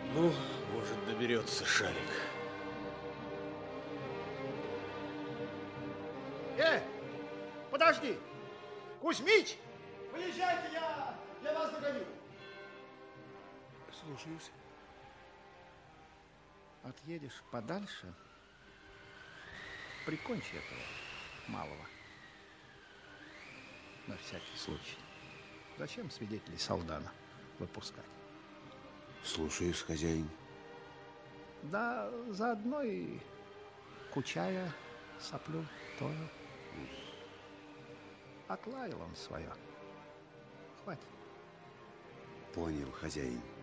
Ну, может, доберется шарик. Подожди! Кузьмич! Выезжайте, я вас догоню. Слушаюсь. Отъедешь подальше, прикончи этого малого. На всякий случай. Зачем свидетелей Салдана выпускать? Слушаюсь, хозяин. Да заодно и Кучая соплю тоже. Отлаял он свое. Хватит. Понял, хозяин.